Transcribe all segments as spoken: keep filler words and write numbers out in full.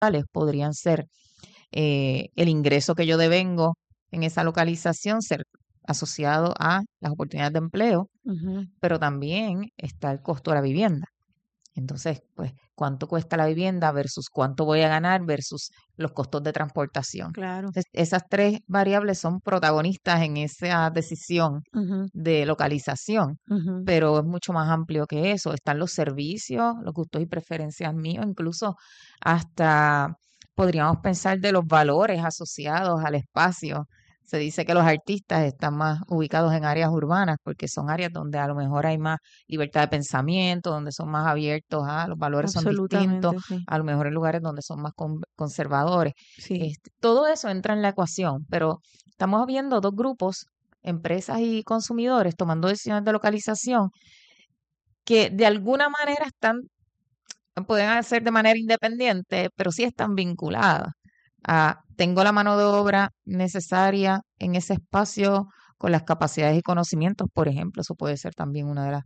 podrían ser eh, el ingreso que yo devengo en esa localización, ser asociado a las oportunidades de empleo, Ujú. pero también está el costo de la vivienda. Entonces, pues, ¿cuánto cuesta la vivienda versus cuánto voy a ganar versus los costos de transportación? Claro. Entonces, esas tres variables son protagonistas en esa decisión Ujú, de localización, ujú. pero es mucho más amplio que eso. Están los servicios, los gustos y preferencias míos, incluso hasta podríamos pensar de los valores asociados al espacio. Se dice que los artistas están más ubicados en áreas urbanas porque son áreas donde a lo mejor hay más libertad de pensamiento, donde son más abiertos a los valores son distintos, Absolutamente, sí. a lo mejor en lugares donde son más con- conservadores. Sí. Este, todo eso entra en la ecuación, pero estamos viendo dos grupos, empresas y consumidores, tomando decisiones de localización que de alguna manera están, pueden hacer de manera independiente, pero sí están vinculadas a, tengo la mano de obra necesaria en ese espacio con las capacidades y conocimientos, por ejemplo, eso puede ser también una de las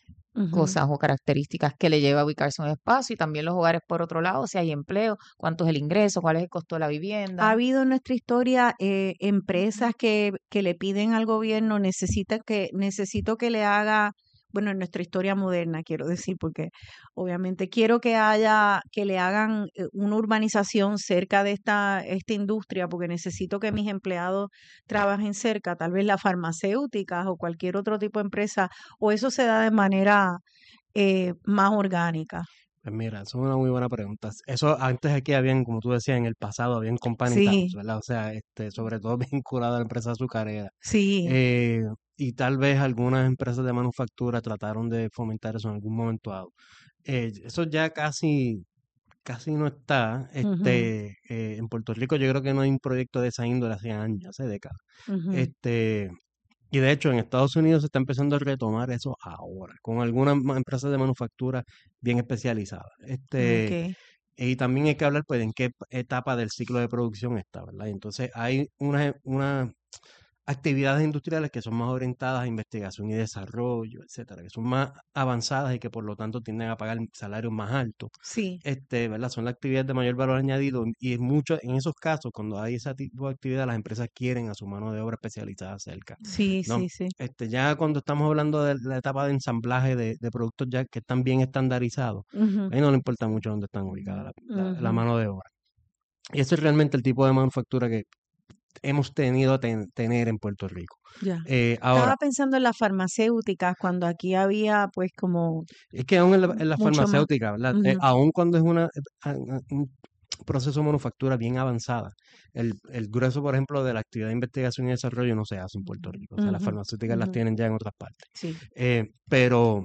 Ujú. cosas o características que le lleva a ubicarse en un espacio, y también los hogares por otro lado, si hay empleo, cuánto es el ingreso, cuál es el costo de la Ha vivienda. habido en nuestra historia eh, empresas que, que le piden al gobierno, necesita que, necesito que le haga, bueno, en nuestra historia moderna, quiero decir, porque obviamente quiero que haya, que le hagan eh, una urbanización cerca de esta, esta industria, porque necesito que mis empleados trabajen cerca, tal vez las farmacéuticas o cualquier otro tipo de empresa, o eso se da de manera eh, más orgánica. Pues mira, eso es una muy buena pregunta. Eso antes aquí habían, como tú decías, en el pasado habían company towns, Sí, ¿verdad? O sea, este, sobre todo vinculado a la empresa azucarera. sí. Eh, y tal vez algunas empresas de manufactura trataron de fomentar eso en algún momento dado. Eh, eso ya casi, casi no está. Ujú, Este, eh, en Puerto Rico yo creo que no hay un proyecto de esa índole hace años, hace décadas. ujú. Este, y de hecho en Estados Unidos se está empezando a retomar eso ahora, con algunas ma- empresas de manufactura bien especializadas. Este, Okay. y también hay que hablar pues en qué etapa del ciclo de producción está, ¿verdad? Y entonces hay una, una actividades industriales que son más orientadas a investigación y desarrollo, etcétera, que son más avanzadas y que por lo tanto tienden a pagar salarios más altos. Sí, Este, ¿verdad? Son las actividades de mayor valor añadido y en muchos, en esos casos, cuando hay ese tipo de actividad, las empresas quieren a su mano de obra especializada cerca, sí, ¿no? sí, sí. Este, ya cuando estamos hablando de la etapa de ensamblaje de, de productos ya que están bien estandarizados, Ujú, ahí no le importa mucho dónde están ubicadas la, la- la ujú. mano de obra. Y eso es realmente el tipo de manufactura que hemos tenido a ten- tener en Puerto Rico. Ya. Eh, ahora, Estaba pensando en las farmacéuticas cuando aquí había pues como es que aún en la, en la mucho más. farmacéutica, ¿verdad? Eh, Ujú, aún cuando es una, eh, a- a- un proceso de manufactura bien avanzada, el, el grueso, por ejemplo, de la actividad de investigación y desarrollo no se hace en Puerto Rico. O sea, las ujú, farmacéuticas las ujú. tienen ya en otras partes. Sí. Eh, pero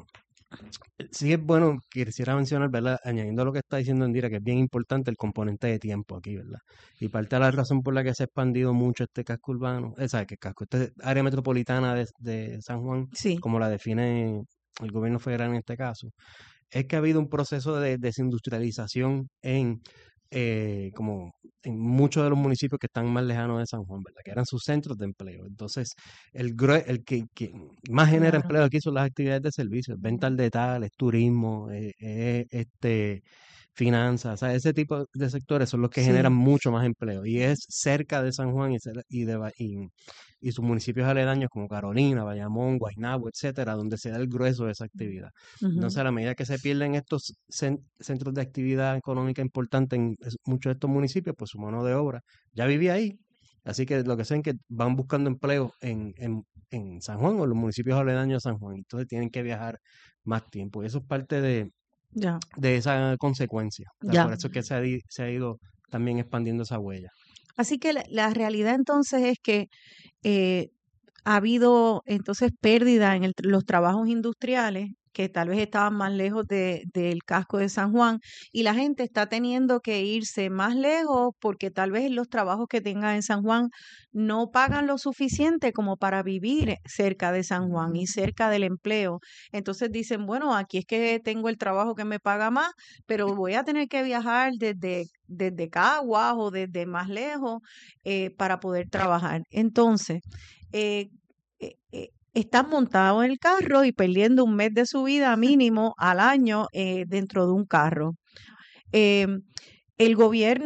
sí es bueno, quisiera mencionar, ¿verdad? Añadiendo a lo que está diciendo Indira, que es bien importante el componente de tiempo aquí, ¿verdad? Y parte de la razón por la que se ha expandido mucho este casco urbano, esa que casco, esta área metropolitana de, de San Juan, Sí. como la define el gobierno federal en este caso, es que ha habido un proceso de desindustrialización en eh, como en muchos de los municipios que están más lejanos de San Juan, ¿verdad? Que eran sus centros de empleo. Entonces, el, grue- el que, que más genera Claro. empleo aquí son las actividades de servicios, venta al detalle, turismo, eh, eh, este, finanzas, o sea, ese tipo de sectores son los que generan Sí. mucho más empleo. Y es cerca de San Juan y, cer- y, de, Ba- y, y sus municipios aledaños como Carolina, Bayamón, Guaynabo, etcétera, donde se da el grueso de esa actividad. Ujú. Entonces, a la medida que se pierden estos cen- centros de actividad económica importante en es- muchos de estos municipios, pues su mano de obra ya vivía ahí. Así que lo que hacen es que van buscando empleo en, en, en San Juan o en los municipios aledaños a San Juan. Entonces tienen que viajar más tiempo. Y eso es parte de, Ya, de esa consecuencia. O sea, ya. por eso es que se ha, di- se ha ido también expandiendo esa huella. Así que la, la realidad entonces es que eh, ha habido entonces pérdida en el tr- los trabajos industriales que tal vez estaban más lejos de, del casco de San Juan y la gente está teniendo que irse más lejos porque tal vez los trabajos que tengan en San Juan no pagan lo suficiente como para vivir cerca de San Juan y cerca del empleo. Entonces dicen, bueno, aquí es que tengo el trabajo que me paga más, pero voy a tener que viajar desde, desde Caguas o desde más lejos eh, para poder trabajar. Entonces, eh, eh, eh, están montados en el carro y perdiendo un mes de su vida mínimo al año eh, dentro de un carro. Em, el gobierno